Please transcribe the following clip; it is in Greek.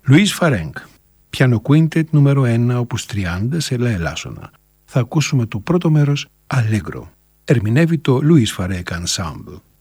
Λουίς Φαρέγκ, πιάνο quintet νούμερο 1, οπούς 30 σε λα ελάσσονα. Θα ακούσουμε το πρώτο μέρος Allegro. Ερμηνεύει το Louis Fareg Ensemble.